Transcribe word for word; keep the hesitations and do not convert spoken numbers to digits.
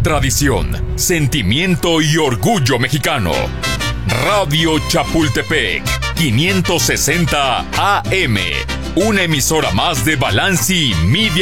tradición, sentimiento y orgullo mexicano. Radio Chapultepec, quinientos sesenta A M, una emisora más de Balanci Media.